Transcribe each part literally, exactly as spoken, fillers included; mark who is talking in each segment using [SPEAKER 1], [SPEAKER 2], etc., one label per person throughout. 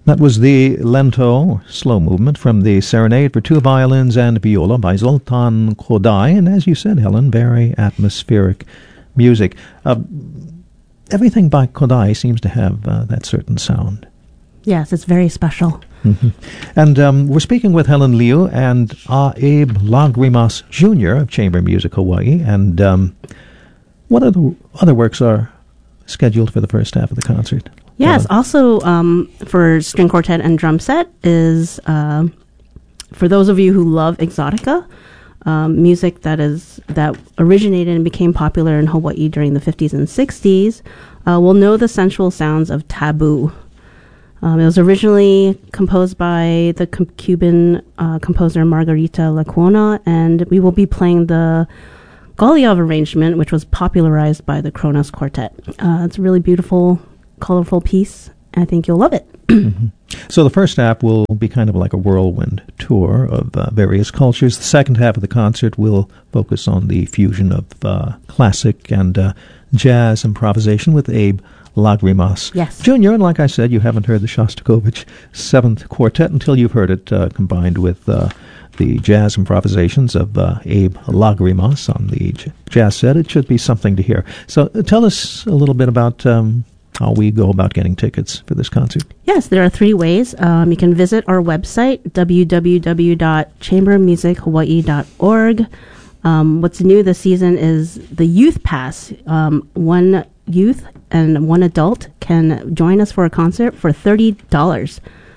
[SPEAKER 1] That was the Lento slow movement from the Serenade for Two Violins and Viola by Zoltan Kodály, and as you said, Helen, very atmospheric music. Uh, everything by Kodály seems to have uh, that certain sound.
[SPEAKER 2] Yes, it's very special.
[SPEAKER 1] Mm-hmm. And um, we're speaking with Helen Liu and uh, Abe Lagrimas Junior of Chamber Music Hawaii, and um, what other, other works are scheduled for the first half of the concert?
[SPEAKER 2] Yes, also um, for string quartet and drum set is, uh, for those of you who love exotica, um, music that is that originated and became popular in Hawaii during the fifties and sixties, uh, will know the sensual sounds of taboo. Um, it was originally composed by the com- Cuban uh, composer Margarita Lecuona, and we will be playing the Golubov arrangement, which was popularized by the Kronos Quartet. Uh, it's a really beautiful, colorful piece, and I think you'll love it.
[SPEAKER 1] Mm-hmm. So the first half will be kind of like a whirlwind tour of uh, various cultures. The second half of the concert will focus on the fusion of uh, classic and uh, jazz improvisation with Abe Lagrimas
[SPEAKER 2] yes.
[SPEAKER 1] Junior And like I said, you haven't heard the Shostakovich Seventh Quartet until you've heard it uh, combined with uh, the jazz improvisations of uh, Abe Lagrimas on the j- jazz set. It should be something to hear. So uh, tell us a little bit about um, how we go about getting tickets for this concert.
[SPEAKER 2] Yes, there are three ways. Um, you can visit our website, w w w dot chamber music hawaii dot org. Um, what's new this season is the Youth Pass. Um, one youth and one adult can join us for a concert for thirty dollars.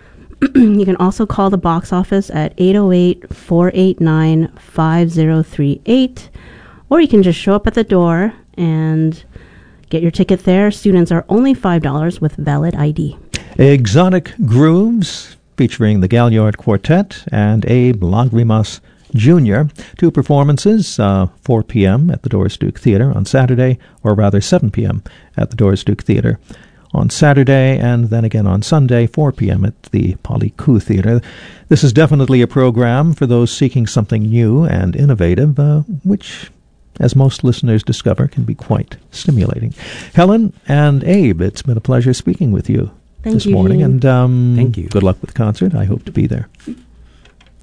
[SPEAKER 2] You can also call the box office at eight oh eight, four eight nine, five oh three eight, or you can just show up at the door and get your ticket there. Students are only five dollars with valid I D.
[SPEAKER 1] Exotic Grooves, featuring the Gaillard Quartet and Abe Lagrimas Junior Two performances, uh, four p.m. at the Doris Duke Theater on Saturday, or rather seven p.m. at the Doris Duke Theater on Saturday, and then again on Sunday, four p.m. at the Polly Koo Theater. This is definitely a program for those seeking something new and innovative, uh, which, as most listeners discover, can be quite stimulating. Helen and Abe, it's been a pleasure speaking with you
[SPEAKER 2] Thank
[SPEAKER 1] this
[SPEAKER 2] you,
[SPEAKER 1] morning,
[SPEAKER 2] Gene.
[SPEAKER 1] and um,
[SPEAKER 3] Thank you.
[SPEAKER 1] Good luck with the concert. I hope to be there.